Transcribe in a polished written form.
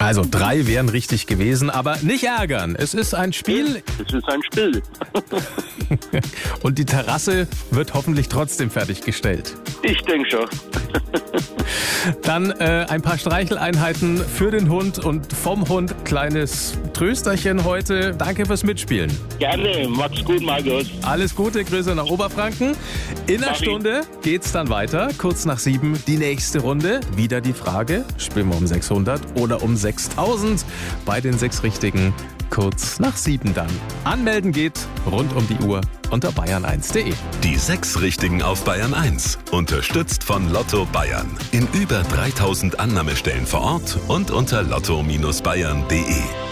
Also 3 wären richtig gewesen, aber nicht ärgern. Es ist ein Spiel. Es ist ein Spiel. Und die Terrasse wird hoffentlich trotzdem fertiggestellt. Ich denke schon. Dann ein paar Streicheleinheiten für den Hund und vom Hund. Kleines Trösterchen heute. Danke fürs Mitspielen. Gerne. Mach's gut, Markus. Alles Gute, Grüße nach Oberfranken. In einer Stunde geht's dann weiter. Kurz nach 7 die nächste Runde. Wieder die Frage, spielen wir um 600 oder um 6000? Bei den 6 Richtigen kurz nach 7 dann. Anmelden geht rund um die Uhr unter bayern1.de. Die 6 Richtigen auf Bayern 1. Unterstützt von Lotto Bayern. In über 3000 Annahmestellen vor Ort und unter lotto-bayern.de.